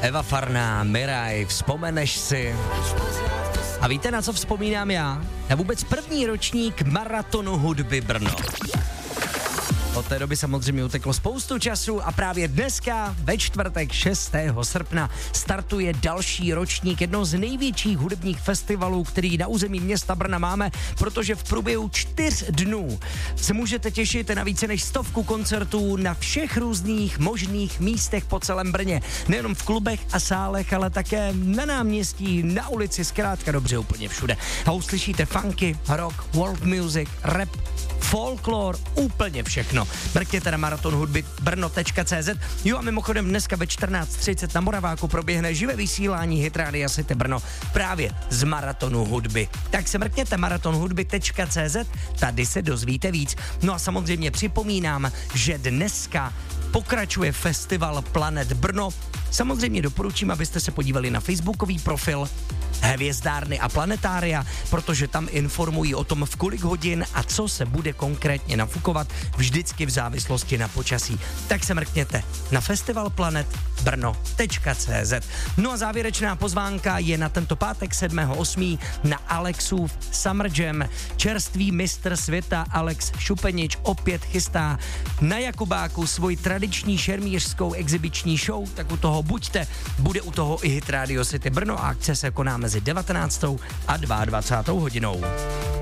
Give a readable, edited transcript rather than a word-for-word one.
Eva Farná, Miraj, vzpomeneš si? A víte, na co vzpomínám já? Na vůbec první ročník Maratonu hudby Brno. Od té doby samozřejmě uteklo spoustu času a právě dneska, ve čtvrtek 6. srpna, startuje další ročník jednoho z největších hudebních festivalů, který na území města Brna máme, protože v průběhu 4 dnů se můžete těšit na více než 100 koncertů na všech různých možných místech po celém Brně. Nejenom v klubech a sálech, ale také na náměstí, na ulici, zkrátka dobře úplně všude. A uslyšíte funky, rock, world music, rap, folklor, úplně všechno. Mrkněte na maraton hudby brno.cz. Jo a mimochodem dneska ve 14:30 na Moraváku proběhne živé vysílání Hit Rádia City Brno právě z maratonu hudby. Tak se mrkněte maratonhudby.cz, tady se dozvíte víc. No a samozřejmě připomínám, že dneska pokračuje festival Planet Brno. Samozřejmě doporučím, abyste se podívali na facebookový profil Hvězdárny a Planetária, protože tam informují o tom, v kolik hodin a co se bude konkrétně nafukovat, vždycky v závislosti na počasí. Tak se mrkněte na festivalplanetbrno.cz. No a závěrečná pozvánka je na tento pátek 7.8. na Alexův Summer Jam. Čerstvý mistr světa Alex Šupenič opět chystá na Jakubáku svoji tradiční šermířskou exibiční show, tak u toho buďte, bude u toho i Hit Radio City Brno a akce se koná mezi 19. a 22. hodinou.